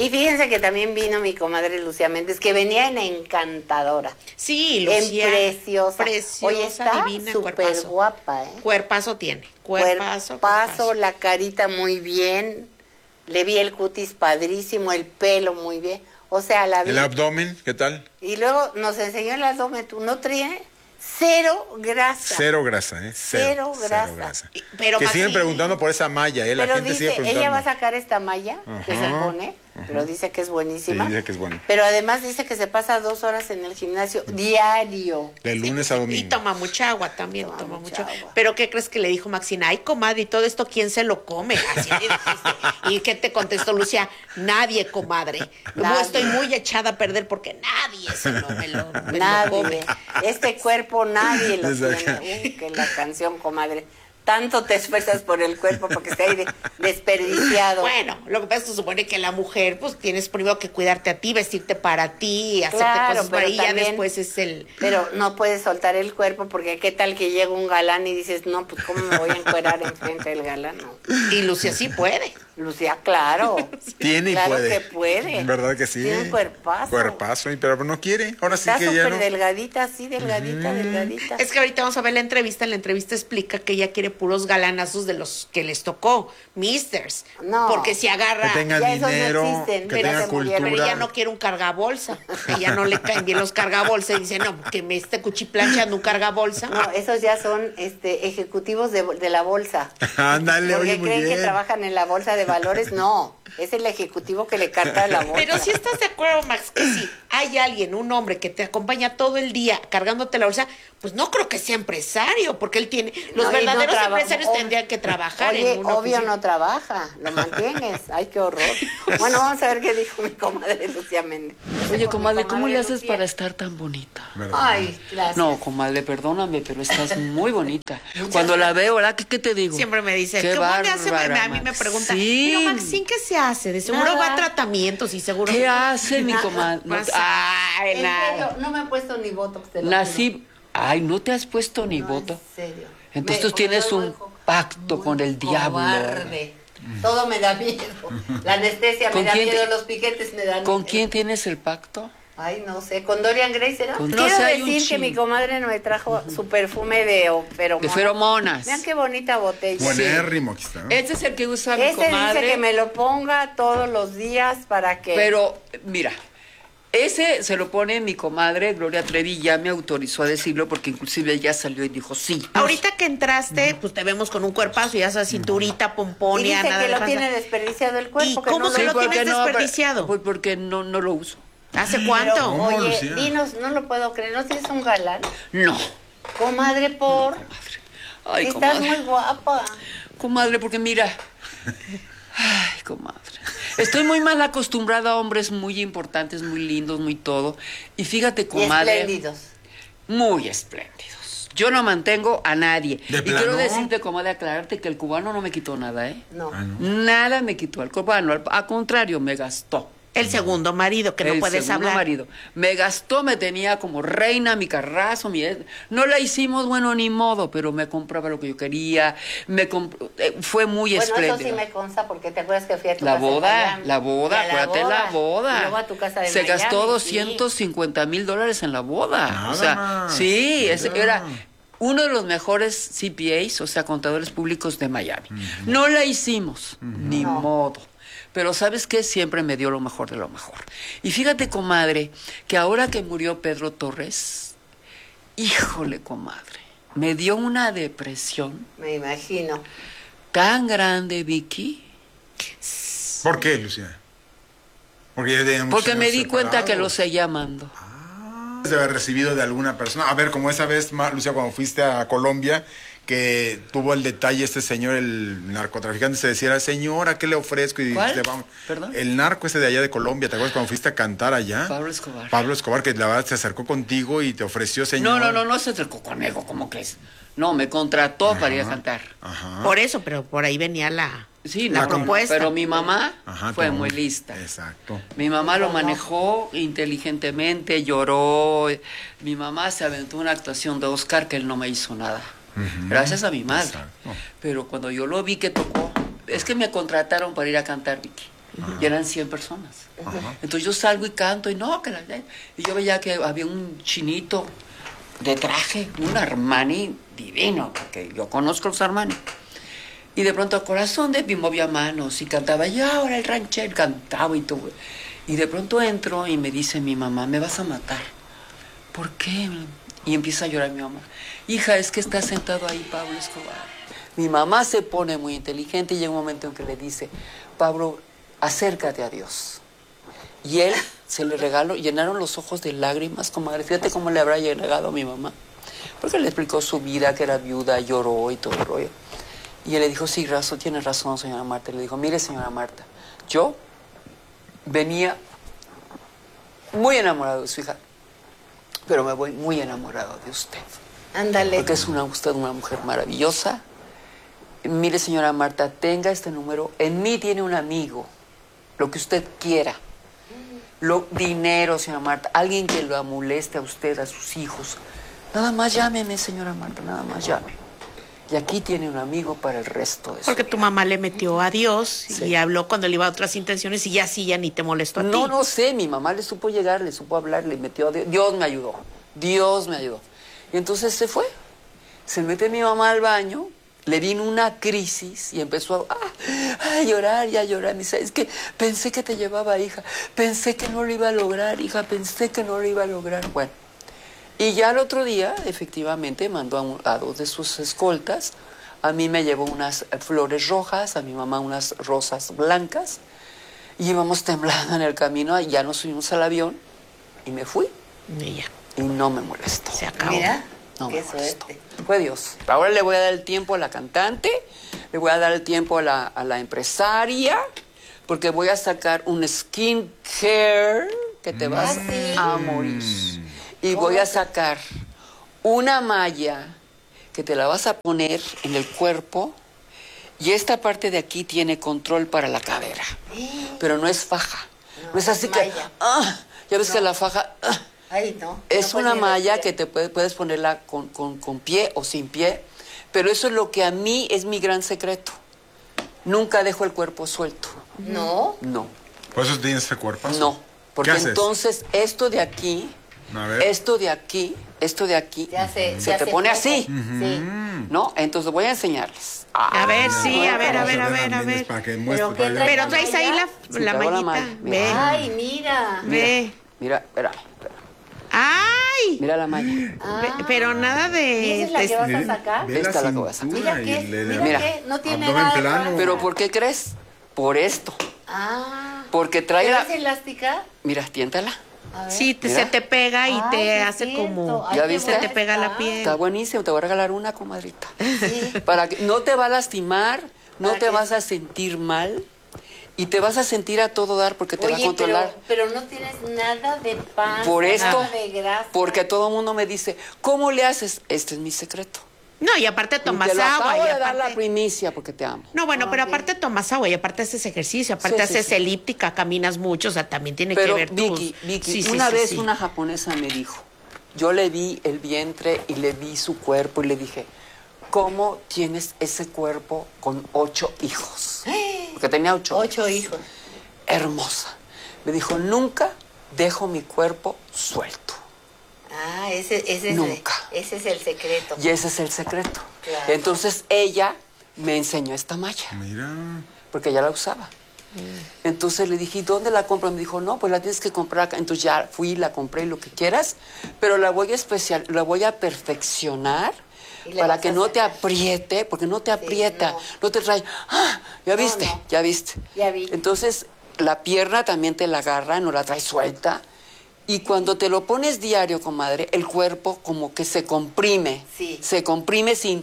Y fíjense que también vino mi comadre Lucía Méndez, que venía en encantadora. Sí, Lucía. En preciosa. Oye, está divina, súper guapa, ¿eh? Cuerpazo tiene. Cuerpazo. La carita muy bien. Le vi el cutis padrísimo, el pelo muy bien. O sea, la vi. ¿El abdomen? ¿Qué tal? Y luego nos enseñó el abdomen. ¿Tú no traes? Cero grasa. Cero grasa, ¿eh? Cero grasa. Pero que Maxi, siguen preguntando por esa malla, ¿eh? La pero gente sigue dice, preguntando. ella va a sacar esta malla que se pone, pero dice que es buenísima. Sí, dice que es buena. Pero además dice que se pasa 2 horas en el gimnasio diario. De lunes a domingo. Y toma mucha agua también, toma mucha mucho. agua. Pero ¿qué crees que le dijo Maxina? Ay, comadre, ¿y todo esto quién se lo come? Así le dijiste. ¿Y qué te contestó Lucía? Nadie, comadre. Nadie. Estoy muy echada a perder porque nadie me lo come. Nadie. Este cuerpo nadie lo Desde tiene. acá. Que la canción, comadre. Tanto te esfuerzas por el cuerpo porque esté ahí desperdiciado. Bueno, lo que pasa es que se supone que la mujer, pues tienes primero que cuidarte a ti, vestirte para ti, hacerte Claro, cosas para pero y ya también- después es el... Pero no puedes soltar el cuerpo porque qué tal que llega un galán y dices, no, pues cómo me voy a encuerar enfrente del galán. No. Y Lucía sí puede. Lucía, claro. Tiene y claro puede. que puede. ¿Verdad que sí? Tiene un cuerpazo. Cuerpazo, pero no quiere. Ahora sí Está que ya súper no. delgadita, así, delgadita. Es que ahorita vamos a ver la entrevista. En la entrevista explica que ella quiere puros galanazos de los que les tocó, misters. No. Porque si agarra... Que tenga Ya esos no dinero, existen, que pero tenga se murieron. Pero cultura. ella no quiere un cargabolsa. Ella no le caen bien los cargabolsa y dice, no, que me esté cuchiplanchando un cargabolsa. No, esos ya son ejecutivos de la bolsa. Ándale, Porque oye, muy creen que bien. trabajan en la bolsa de valores. No, es el ejecutivo que le carga la bolsa. Pero si estás de acuerdo, Max, que si hay alguien, un hombre que te acompaña todo el día cargándote la bolsa, pues no creo que sea empresario, porque él tiene... Los No, y no verdaderos traba- empresarios tendrían que trabajar Oye, en una obvio oficina. no trabaja, lo mantienes. Ay, qué horror. Bueno, vamos a ver qué dijo mi comadre Lucía Méndez. Oye, comadre, ¿cómo le haces Lucía. para estar tan bonita? ¿Verdad? Ay, gracias. No, comadre, perdóname, pero estás muy bonita. Cuando la veo, ¿verdad? ¿Qué te digo? Siempre me dice, Qué ¿cómo le hace? bárbara, A mí me pregunta, Maxine. pero Maxine, ¿qué se hace? De seguro Nada. va a tratamientos y seguro... ¿Qué hace mi Nada. comadre? No, Pasa. ay, En nada. serio, no me he puesto ni botox de Nací. Ay, ¿no te has puesto ni voto? En serio. Entonces tú tienes un pacto con el diablo. Cobarde. Todo me da miedo. La anestesia me ¿Con da quién miedo, te- los piquetes me dan ¿Con miedo. quién tienes el pacto? Ay, no sé, con Dorian Gray será. Con- Quiero no sé, hay un decir que chingo. mi comadre me trajo su perfume de feromonas. De feromonas. Vean qué bonita botella. Buenérrimo aquí está. Este es el que usa mi Este comadre. dice que me lo ponga todos los días para que... Pero, mira, ese se lo pone mi comadre Gloria Trevi, ya me autorizó a decirlo porque inclusive ella salió y dijo sí. Ahorita que entraste, pues te vemos con un cuerpazo y ya esa cinturita, y pomponia, dice nada que de lo panza. tiene desperdiciado el cuerpo. ¿Y que cómo no se lo porque tienes desperdiciado? Pues porque no lo uso. ¿Hace Pero, cuánto? ¿Cómo, oye, Lucía? dinos, no lo puedo creer, ¿no tienes un galán? No. Comadre, por... Ay, Estás comadre. muy guapa. Comadre, porque mira. Ay, comadre. Estoy muy mal acostumbrada a hombres muy importantes, muy lindos, muy todo. Y fíjate, Y comadre. espléndidos. Muy espléndidos. Yo no mantengo a nadie. ¿De Y quiero plano? decirte, comadre, aclararte que el cubano no me quitó nada, ¿eh? No. Nada me quitó. El cubano, al contrario, me gastó. El segundo marido, que no El puedes segundo hablar. marido. Me gastó, me tenía como reina, mi carrazo, no la hicimos, bueno, ni modo, pero me compraba lo que yo quería, fue muy Bueno, eso espléndido. sí me consta porque te acuerdas que fui a tu La casa de boda, Miami. la boda, Y a acuérdate la Y boda. luego a tu casa de Se Miami, gastó sí. $250,000 en la boda. Nada o sea, más. sí, Mira. era uno de los mejores CPAs, o sea, contadores públicos de Miami. No la hicimos, ni No. modo. Pero ¿sabes qué? Siempre me dio lo mejor de lo mejor. Y fíjate, comadre, que ahora que murió Pedro Torres, híjole, comadre, me dio una depresión Me imagino. tan grande, Vicky. ¿Por qué, Lucía? Porque ya teníamos Porque me años di cuenta que lo separados. seguía amando. De haber recibido de alguna persona. A ver, como esa vez, Lucía, cuando fuiste a Colombia, que tuvo el detalle este señor, el narcotraficante, se decía, señora, ¿qué le ofrezco? Y ¿Cuál? dijiste, vamos. ¿Perdón? El narco ese de allá de Colombia, ¿te acuerdas cuando fuiste a cantar allá? Pablo Escobar. Pablo Escobar, que la verdad se acercó contigo y te ofreció, señor. No se acercó conmigo, ¿cómo que es? No, me contrató para ir a cantar. Ajá. Por eso, pero por ahí venía la... Sí, La no, propuesta. Pero mi mamá Ajá, fue tu mamá. muy lista. Exacto. Mi mamá lo manejó inteligentemente, lloró. Mi mamá se aventó una actuación de Oscar que él no me hizo nada. Gracias a mi madre. Exacto. Pero cuando yo lo vi que tocó, es que me contrataron para ir a cantar, Vicky. Y eran 100 personas. Entonces yo salgo y canto y no, que y yo veía que había un chinito de traje, un Armani divino, porque yo conozco los Armani. Y de pronto corazón de mí movía manos y cantaba, y ahora el ranchero cantaba y todo. Y de pronto entro y me dice mi mamá, me vas a matar. ¿Por qué? Y empieza a llorar mi mamá. Hija, es que está sentado ahí Pablo Escobar. Mi mamá se pone muy inteligente y llega un momento en que le dice, Pablo, acércate a Dios. Y él se le regaló, llenaron los ojos de lágrimas, comadre. Fíjate cómo le habrá llegado a mi mamá. Porque le explicó su vida, que era viuda, lloró y todo el rollo. Y él le dijo, sí, tiene razón, señora Marta. Y le dijo, mire, señora Marta, yo venía muy enamorado de su hija, pero me voy muy enamorado de usted. Ándale. Porque es usted una mujer maravillosa. Mire, señora Marta, tenga este número. En mí tiene un amigo, lo que usted quiera. Dinero, señora Marta, alguien que lo moleste a usted, a sus hijos. Nada más llámeme, señora Marta, nada más llame. Y aquí tiene un amigo para el resto de su Porque vida. tu mamá le metió a Dios Sí. y habló cuando le iba a otras intenciones y ya sí, ya ni te molestó a ti. No sé, mi mamá le supo llegar, le supo hablar, le metió a Dios. Dios me ayudó, Dios me ayudó. Y entonces se fue. Se mete mi mamá al baño, le vino una crisis y empezó a llorar y a llorar. Me dice, es que pensé que te llevaba, hija, pensé que no lo iba a lograr, hija, pensé que no lo iba a lograr. Bueno, y ya el otro día, efectivamente, mandó a dos de sus escoltas. A mí me llevó unas flores rojas, a mi mamá unas rosas blancas. Y íbamos temblando en el camino, ya nos subimos al avión y me fui. Y ya, Y no me molestó. se acabó. Mira, No qué me molestó. suerte. Fue Dios. Ahora le voy a dar el tiempo a la cantante, le voy a dar el tiempo a la empresaria, porque voy a sacar un skin care que te vas ¿sí? a morir. Y voy a sacar una malla que te la vas a poner en el cuerpo y esta parte de aquí tiene control para la cadera. Pero no es faja. No es así que... malla. Ya ves que la faja... Ay, no. Es no una podía malla respirar. que te puedes ponerla con pie o sin pie, pero eso es lo que a mí es mi gran secreto. Nunca dejo el cuerpo suelto. No. No, ¿Por eso tienes ese cuerpo? no. Porque ¿Qué haces? entonces esto de aquí, A ver. esto de aquí, Ya se se te pone poco. así, Sí. ¿no? Entonces voy a enseñarles. A ver, Ah, sí, a ver, a vamos ver, a ver, a también, es ver. Para que Pero muestre, ¿qué para que- trae? Pero traes ahí la Sí, traigo la mallita. malla. Ve, Ay, mira. ve. Mira, espera. ¡Ay! Mira la malla. Pero nada ¿Y esa es la de... que vas a sacar? Ve Esta la que voy a sacar. Mira cintura qué, y el mira Mira. qué, no tiene abdomen nada. plano. ¿Pero por qué crees? Por esto. Ah. Porque trae ¿Pero la... es elástica? Mira, tiéntala. A ver. Sí, Mira. se te pega y Ay, te sí es hace cierto. como... Ay, ¿Ya qué viste? Se buena te pega la está. piel. Está buenísimo, te voy a regalar una, comadrita. Sí. Para que no te va a lastimar, no Para te que- vas a sentir mal y te vas a sentir a todo dar porque te va a Oye, controlar. pero no tienes nada de pan, Por esto, nada de grasa. porque todo el mundo me dice, ¿cómo le haces? Este es mi secreto. No, y aparte Y tomas te lo agua. acabo Y de dar la aparte... primicia porque te amo. No, bueno, pero Ok. aparte tomas agua y aparte haces ejercicio, aparte Sí, sí, haces sí. elíptica, caminas mucho, o sea, también tiene Pero que ver tus... Vicky, Sí, sí, una sí, vez sí. una japonesa me dijo, yo le vi el vientre y le vi su cuerpo y le dije, ¿cómo tienes ese cuerpo con 8 hijos? Porque tenía 8. 8 hijos. Hermosa. Me dijo, nunca dejo mi cuerpo suelto. Ah, ese Nunca. es el secreto. Y ese es el secreto. Claro. Entonces ella me enseñó esta malla, Mira. porque ella la usaba. Entonces le dije, ¿y dónde la compro? Me dijo, no, pues la tienes que comprar acá. Entonces ya fui, la compré, lo que quieras, pero la voy a perfeccionar Y le para vas que a no te sacar. apriete, porque no te aprieta, no. no te trae, ¿ya No, viste? no. Ya viste. Ya vi. Entonces la pierna también te la agarra, no la traes suelta. Y cuando te lo pones diario, comadre, el cuerpo como que se comprime. Sí. Se comprime sin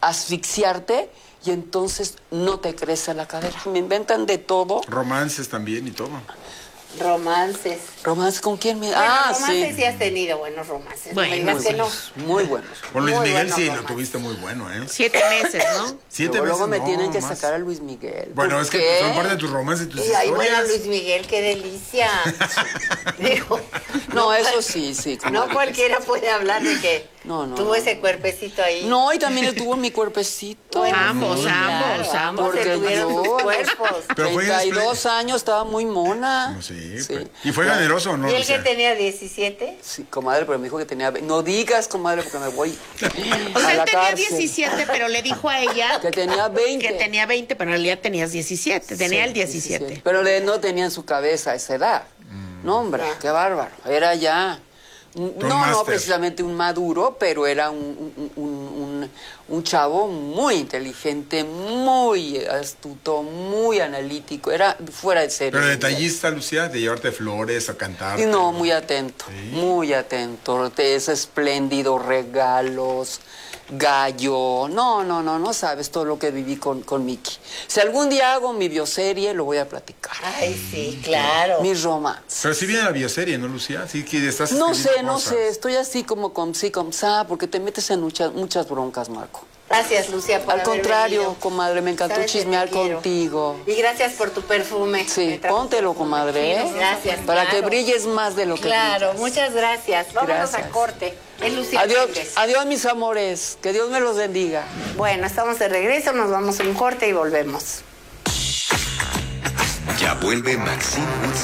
asfixiarte y entonces no te crece la cadera. Me inventan de todo. Romances también y todo. Romances. ¿Romance con quién? Bueno, romances sí has tenido buenos romances. Bueno, no me digas que no. Muy buenos. Con Luis Muy Miguel bueno, sí, lo romance. tuviste muy bueno, ¿eh? 7 meses, ¿no? 7 Luego meses, me tienen que más. sacar a Luis Miguel. Bueno, ¿Por es que qué? son parte de tus romances y tus Y ahí, bueno, historias. Luis Miguel, qué delicia. Digo, No, eso sí, sí. no comadre. cualquiera puede hablar de que No, no. Tuvo no. ese cuerpecito ahí. No, y también estuvo en mi cuerpecito. Bueno, Ambos, sí, ambos, claro, ambos. Porque Porque tuvieron yo- sus cuerpos. Pero fue 32 años, estaba muy mona. No, sí, Sí. pues. ¿Y fue generoso o no? ¿Y él O sea, que tenía 17? Sí, comadre, pero me dijo que tenía... No digas, comadre, porque me voy O sea, a él la tenía cárcel. 17, pero le dijo a ella Que tenía 20. que tenía 20, pero en realidad tenías 17. Tenía Sí, el 17. Pero no tenía en su cabeza esa edad. No, hombre, qué bárbaro. Era ya... No máster. precisamente un maduro, pero era un chavo muy inteligente, muy astuto, muy analítico. Era fuera de serie. Pero detallista, Lucía, de llevarte flores o cantar. Y no, muy atento, muy atento. Es espléndido, regalos, gallo. No sabes todo lo que viví con Miki. Si algún día hago mi bioserie, lo voy a platicar. Ay, sí, claro. Mi romance. Pero sí viene la bioserie, ¿no, Lucía? Sí que estás No escribiendo sé, cosas. estoy así como sa, porque te metes en muchas broncas, Marco. Gracias, Lucía, por Al haber contrario, venido. comadre, me encantó Sabes que te chismear quiero. contigo. Y gracias por tu perfume. Sí, Me trajo póntelo, perfume. comadre, ¿eh? Gracias. Para que claro. brilles más de lo que Claro, brillas. muchas gracias. Vámonos Gracias. a corte. Es Lucía Adiós, Méndez. adiós, mis amores. Que Dios me los bendiga. Bueno, estamos de regreso, nos vamos a un corte y volvemos. Ya vuelve Maxine Woods